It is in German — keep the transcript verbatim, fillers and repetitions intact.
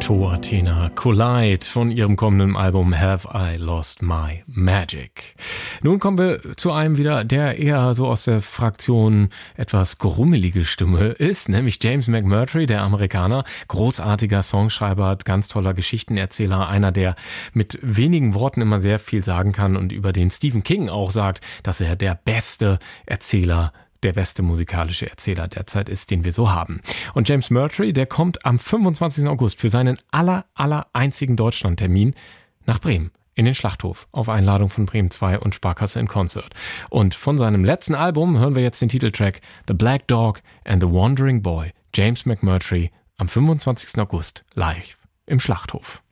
Alto Athena Collide von ihrem kommenden Album Have I Lost My Magic. Nun kommen wir zu einem wieder, der eher so aus der Fraktion etwas grummelige Stimme ist, nämlich James McMurtry, der Amerikaner, großartiger Songschreiber, ganz toller Geschichtenerzähler, einer, der mit wenigen Worten immer sehr viel sagen kann und über den Stephen King auch sagt, dass er der beste Erzähler der beste musikalische Erzähler derzeit ist, den wir so haben. Und James McMurtry, der kommt am fünfundzwanzigsten August für seinen aller, aller einzigen Deutschlandtermin nach Bremen, in den Schlachthof, auf Einladung von Bremen zwei und Sparkasse in Concert. Und von seinem letzten Album hören wir jetzt den Titeltrack The Black Dog and the Wandering Boy, James McMurtry, am fünfundzwanzigsten August live im Schlachthof.